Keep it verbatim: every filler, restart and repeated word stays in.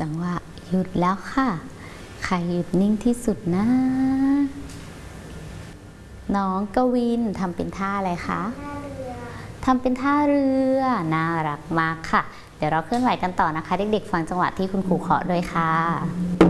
จังหวะหยุดแล้วค่ะใครหยุดนิ่งที่สุดนะน้องกวินทำเป็นท่าอะไรคะทำเป็นท่าเรือน่ารักมากค่ะเดี๋ยวเราเคลื่อนไหวกันต่อนะคะเด็กๆฟังจังหวะที่คุณครูเคาะด้วยค่ะ